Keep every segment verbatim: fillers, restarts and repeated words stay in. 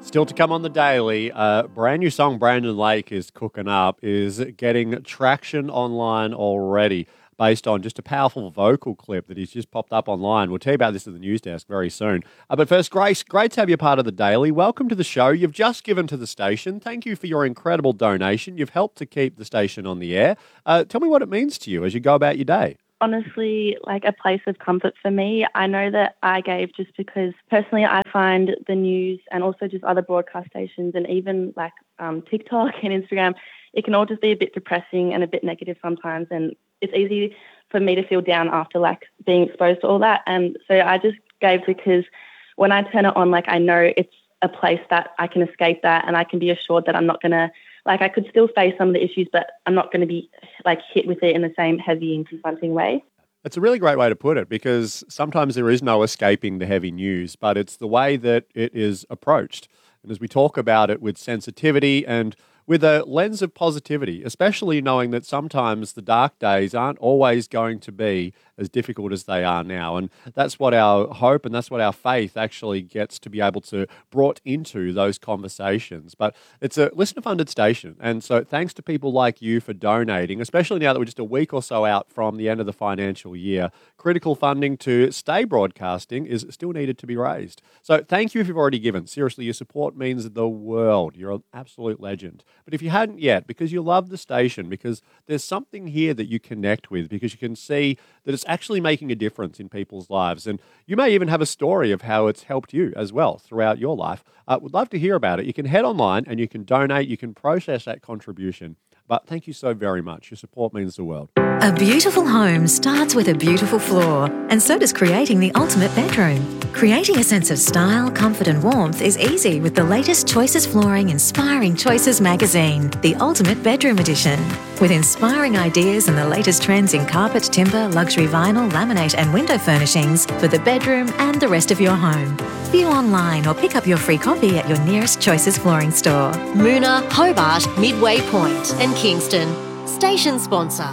Still to come on the Daily, a brand new song Brandon Lake is cooking up is getting traction online already based on just a powerful vocal clip that he's just popped up online. We'll tell you about this at the news desk very soon. Uh, but first, Grace, great to have you part of the Daily. Welcome to the show. You've just given to the station. Thank you for your incredible donation. You've helped to keep the station on the air. Uh, tell me what it means to you as you go about your day. Honestly, like a place of comfort for me. I know that I gave just because personally I find the news and also just other broadcast stations and even like um, TikTok and Instagram, it can all just be a bit depressing and a bit negative sometimes. And it's easy for me to feel down after like being exposed to all that. And so I just gave because when I turn it on, like I know it's a place that I can escape that and I can be assured that I'm not going to Like I could still face some of the issues, but I'm not going to be like hit with it in the same heavy and confronting way. It's a really great way to put it because sometimes there is no escaping the heavy news, but it's the way that it is approached. And as we talk about it with sensitivity and with a lens of positivity, especially knowing that sometimes the dark days aren't always going to be as difficult as they are now. And that's what our hope and that's what our faith actually gets to be able to brought into those conversations. But it's a listener-funded station. And so thanks to people like you for donating, especially now that we're just a week or so out from the end of the financial year. Critical funding to stay broadcasting is still needed to be raised. So thank you if you've already given. Seriously, your support means the world. You're an absolute legend. But if you hadn't yet, because you love the station, because there's something here that you connect with, because you can see that it's actually making a difference in people's lives. And you may even have a story of how it's helped you as well throughout your life. Uh, would love to hear about it. You can head online and you can donate. You can process that contribution. But thank you so very much. Your support means the world. A beautiful home starts with a beautiful floor, and so does creating the ultimate bedroom. Creating a sense of style, comfort and warmth is easy with the latest Choices Flooring Inspiring Choices magazine, the Ultimate Bedroom Edition. With inspiring ideas and the latest trends in carpet, timber, luxury vinyl, laminate and window furnishings for the bedroom and the rest of your home. View online or pick up your free copy at your nearest Choices Flooring store. Moona, Hobart, Midway Point and Kingston. Station sponsor.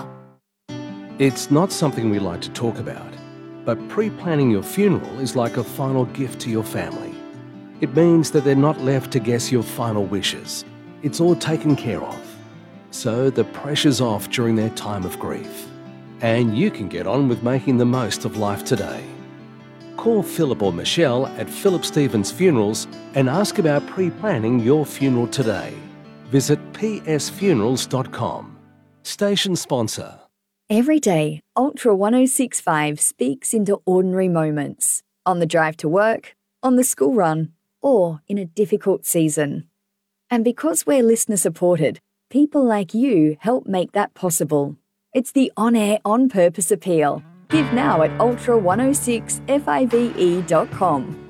It's not something we like to talk about, but pre-planning your funeral is like a final gift to your family. It means that they're not left to guess your final wishes. It's all taken care of. So the pressure's off during their time of grief. And you can get on with making the most of life today. Call Philip or Michelle at Philip Stevens Funerals and ask about pre-planning your funeral today. Visit p s funerals dot com. Station sponsor. Every day, Ultra one oh six point five speaks into ordinary moments. On the drive to work, on the school run, or in a difficult season. And because we're listener supported, people like you help make that possible. It's the on-air, on-purpose appeal. Give now at ultra one oh six five e dot com.